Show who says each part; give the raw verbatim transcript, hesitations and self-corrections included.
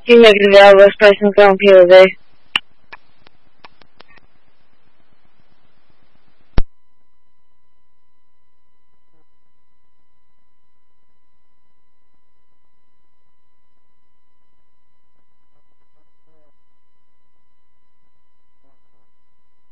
Speaker 1: Team negative L, West Bryson, ground P O V.